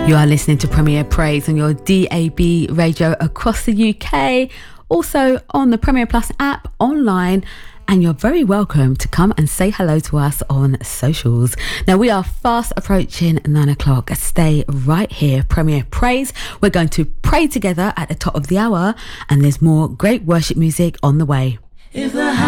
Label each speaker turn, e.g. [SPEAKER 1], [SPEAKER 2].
[SPEAKER 1] You are listening to Premier Praise on your DAB radio across the UK, also on the Premier Plus app, online, and you're very welcome to come and say hello to us on socials. Now, we are fast approaching 9 o'clock. Stay right here, Premier Praise. We're going to pray together at the top of the hour, and there's more great worship music on the way. If the